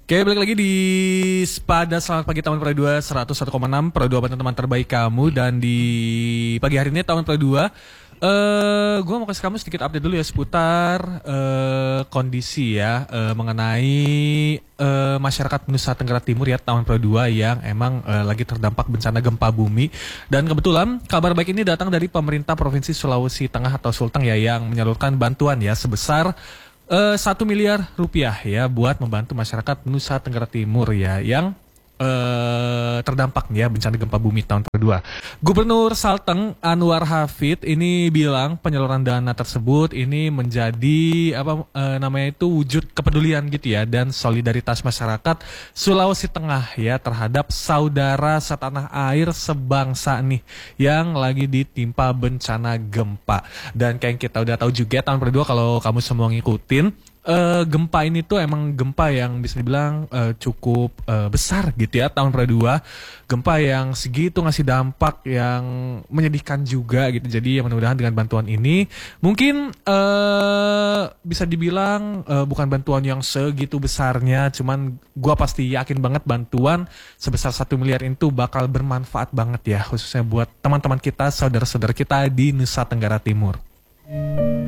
Oke, balik lagi di pada Selamat Pagi Taman Pro 2 101,6 Pro 2 teman terbaik kamu. Dan di pagi hari ini Taman Pro 2 gue mau kasih kamu sedikit update dulu ya seputar kondisi ya mengenai masyarakat Nusa Tenggara Timur ya Taman Pro 2 yang emang lagi terdampak bencana gempa bumi. Dan kebetulan kabar baik ini datang dari pemerintah Provinsi Sulawesi Tengah atau Sulteng ya, yang menyalurkan bantuan ya sebesar 1 miliar rupiah ya buat membantu masyarakat Nusa Tenggara Timur ya yang terdampak ya bencana gempa bumi tahun kedua. Gubernur Sulteng Anwar Hafid ini bilang penyaluran dana tersebut ini menjadi namanya itu wujud kepedulian gitu ya dan solidaritas masyarakat Sulawesi Tengah ya terhadap saudara setanah air sebangsa nih yang lagi ditimpa bencana gempa. Dan kayak kita udah tahu juga tahun kedua kalau kamu semua ngikutin, gempa ini tuh emang gempa yang bisa dibilang cukup besar gitu ya tahun kedua. Gempa yang segitu ngasih dampak yang menyedihkan juga gitu. Jadi ya mudah-mudahan dengan bantuan ini mungkin bisa dibilang bukan bantuan yang segitu besarnya, cuman gua pasti yakin banget bantuan sebesar 1 miliar itu bakal bermanfaat banget ya, khususnya buat teman-teman kita, saudara-saudara kita di Nusa Tenggara Timur.